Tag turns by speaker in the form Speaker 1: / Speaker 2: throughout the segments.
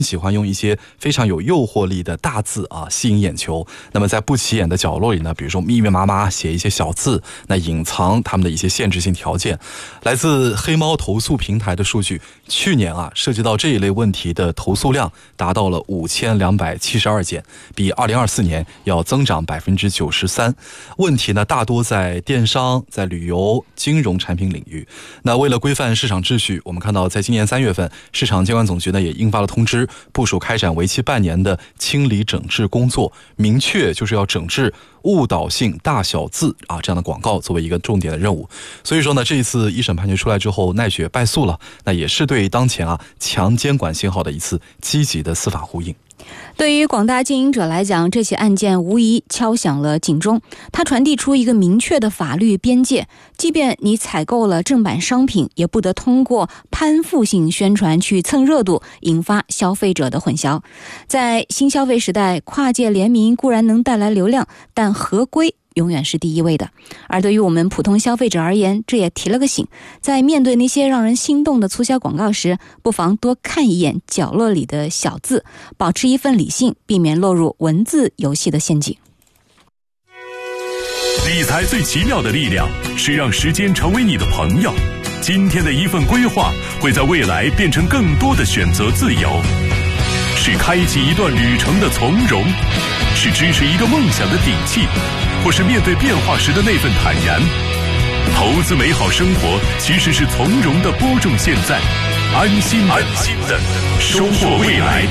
Speaker 1: 喜欢用一些非常有诱惑力的大字吸引眼球。那么在不起眼的角落里呢，比如说密密麻麻写一些小字，那隐藏他们的一些限制性条件。来自黑猫投诉平台的数据，去年涉及到这一类问题的投诉量达到了5272件，比2024年要增长93%。问题呢大多在电商、在旅游、金融产品领域。那为了规范市场秩序，我们看到在今年3月份，市场监管总局呢也印发了通知，部署开展为期半年的清理整治工作，明确就是要整治误导性大小字这样的广告作为一个重点的任务。所以说呢，这一次一审判决出来之后，奈雪败诉了，那也是对当前强监管信号的一次积极的司法呼应。
Speaker 2: 对于广大经营者来讲，这起案件无疑敲响了警钟，它传递出一个明确的法律边界，即便你采购了正版商品，也不得通过攀附性宣传去蹭热度，引发消费者的混淆。在新消费时代，跨界联名固然能带来流量，但合规永远是第一位的。而对于我们普通消费者而言，这也提了个醒，在面对那些让人心动的促销广告时，不妨多看一眼角落里的小字，保持一份理性，避免落入文字游戏的陷阱。
Speaker 3: 理财最奇妙的力量是让时间成为你的朋友。今天的一份规划会在未来变成更多的选择自由，是开启一段旅程的从容，是支持一个梦想的底气，或是面对变化时的那份坦然。投资美好生活其实是从容的播种现在，安心的收获未来。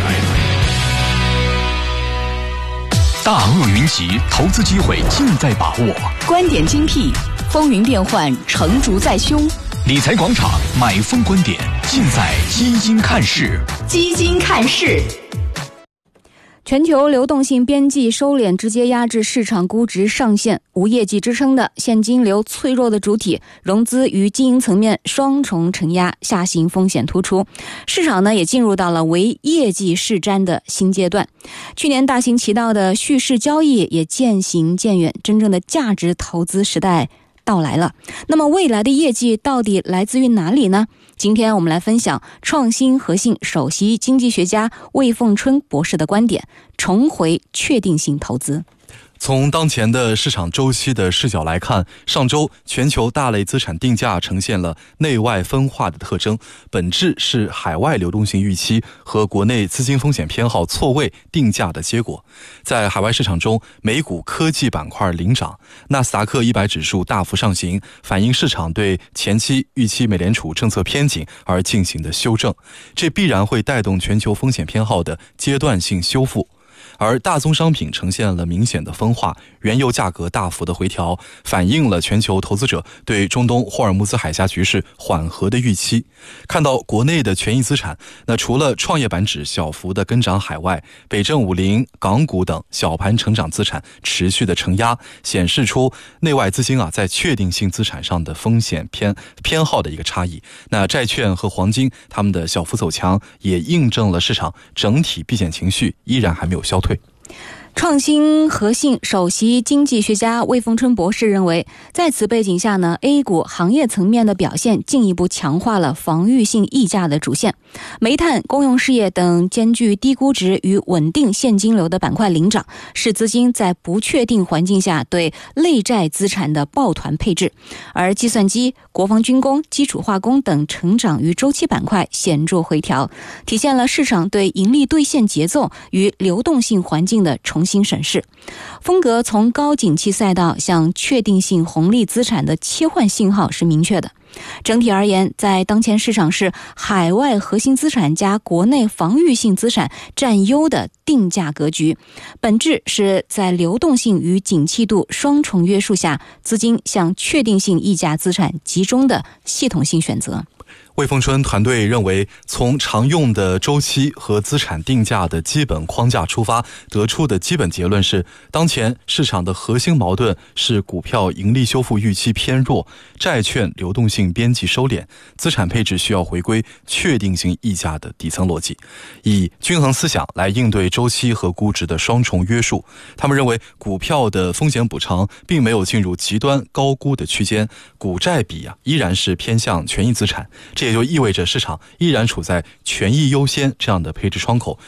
Speaker 4: 大鳄云集，投资机会尽在把握。
Speaker 5: 观点精辟，风云变幻，成竹在胸。
Speaker 4: 理财广场，买风观点，尽在基金看市。
Speaker 5: 基金看市。
Speaker 2: 全球流动性边际收敛直接压制市场估值上限，无业绩支撑的现金流脆弱的主体，融资与经营层面双重承压，下行风险突出。市场呢也进入到了唯业绩是瞻的新阶段。去年大行其道的蓄势交易也渐行渐远，真正的价值投资时代到来了。那么未来的业绩到底来自于哪里呢？今天我们来分享创新核心首席经济学家魏凤春博士的观点，重回确定性投资。
Speaker 1: 从当前的市场周期的视角来看，上周全球大类资产定价呈现了内外分化的特征，本质是海外流动性预期和国内资金风险偏好错位定价的结果。在海外市场中，美股科技板块领涨，纳斯达克100指数大幅上行，反映市场对前期预期美联储政策偏紧而进行的修正，这必然会带动全球风险偏好的阶段性修复。而大宗商品呈现了明显的分化，原油价格大幅的回调，反映了全球投资者对中东霍尔木兹海峡局势缓和的预期。看到国内的权益资产，那除了创业板指小幅的跟涨海外，北证50、港股等小盘成长资产持续的承压，显示出内外资金在确定性资产上的风险偏好的一个差异。那债券和黄金它们的小幅走强，也印证了市场整体避险情绪依然还没有消退。
Speaker 2: 创新核心首席经济学家魏凤春博士认为，在此背景下呢 ，A 股行业层面的表现进一步强化了防御性溢价的主线。煤炭、公用事业等兼具低估值与稳定现金流的板块领涨，是资金在不确定环境下对类债资产的抱团配置。而计算机、国防军工、基础化工等成长与周期板块显著回调，体现了市场对盈利兑现节奏与流动性环境的重新审视。风格从高景气赛道向确定性红利资产的切换信号是明确的。整体而言，在当前市场是海外核心资产加国内防御性资产占优的定价格局，本质是在流动性与景气度双重约束下，资金向确定性溢价资产集中的系统性选择。
Speaker 1: 魏凤春团队认为，从常用的周期和资产定价的基本框架出发，得出的基本结论是，当前市场的核心矛盾是股票盈利修复预期偏弱，债券流动性边际收敛，资产配置需要回归确定性溢价的底层逻辑，以均衡思想来应对周期和估值的双重约束。他们认为，股票的风险补偿并没有进入极端高估的区间，股债比依然是偏向权益资产，这也就意味着市场依然处在权益优先这样的配置窗口，